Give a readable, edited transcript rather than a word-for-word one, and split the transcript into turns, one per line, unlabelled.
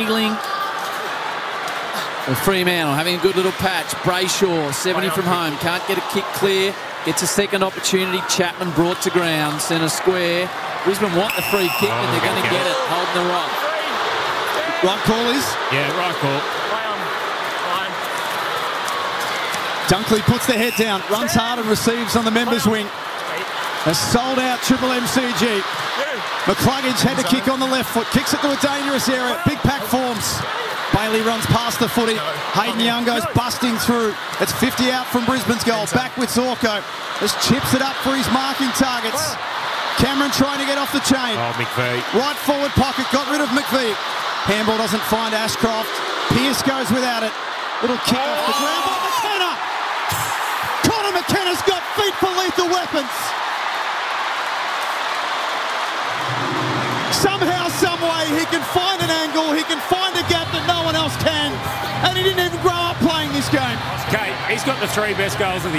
Keeling. Well, Fremantle having a good little patch. Brayshaw, 70 from home. Can't get a kick clear. Gets a second opportunity. Chapman brought to ground. Centre square. Brisbane want the free kick, and they're going to get it. Holding the rock.
Right call is?
Yeah, right call.
Dunkley puts the head down, runs hard and receives on the members' wing. A sold-out Triple MCG. McCluggage had to kick on the left foot. Kicks it to a dangerous area. Big pack forms. Bailey runs past the footy. Hayden Young goes busting through. It's 50 out from Brisbane's goal. Back with Zorko. Just chips it up for his marking targets. Cameron trying to get off the chain.
Oh, McVee.
Right forward pocket. Got rid of McVee. Handball doesn't find Ashcroft. Pearce goes without it. Little kick off the ground by McKenna. Connor McKenna's got feet for lethal weapons. Somehow, some way, he can find an angle. He can find a gap that no one else can. And he didn't even grow up playing this game.
Okay, he's got the 3 best goals of the